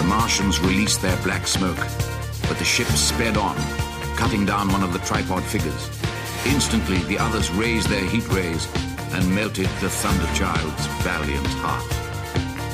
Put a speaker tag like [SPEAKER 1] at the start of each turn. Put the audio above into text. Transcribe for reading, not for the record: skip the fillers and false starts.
[SPEAKER 1] Martians released their black smoke, but the ship sped on, cutting down one of the tripod figures. Instantly, the others raised their heat rays and melted the Thunder Child's valiant heart.